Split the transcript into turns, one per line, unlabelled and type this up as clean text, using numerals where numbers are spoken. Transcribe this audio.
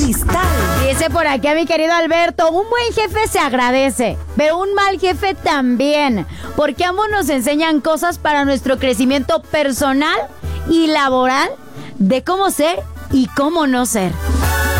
Cristal.
Dice por aquí a mi querido Alberto, un buen jefe se agradece, pero un mal jefe también, porque ambos nos enseñan cosas para nuestro crecimiento personal y laboral de cómo ser y cómo no ser.